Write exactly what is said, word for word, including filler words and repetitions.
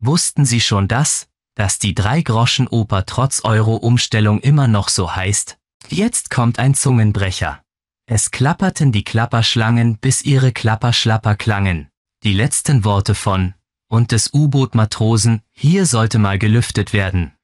Wussten Sie schon das, dass die Drei-Groschen-Oper trotz Euro-Umstellung immer noch so heißt? Jetzt kommt ein Zungenbrecher. Es klapperten die Klapperschlangen, bis ihre Klapperschlapper klangen. Die letzten Worte von und des U-Boot-Matrosen, hier sollte mal gelüftet werden.